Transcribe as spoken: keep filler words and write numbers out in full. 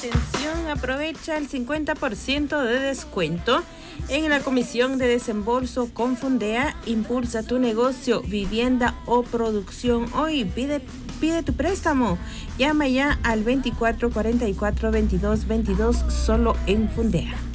Atención, aprovecha el cincuenta por ciento de descuento en la comisión de desembolso con Fundea. Impulsa tu negocio, vivienda o producción hoy. Pide, pide tu préstamo. Llama ya al veinticuatro cuarenta y cuatro veintidós veintidós solo en Fundea.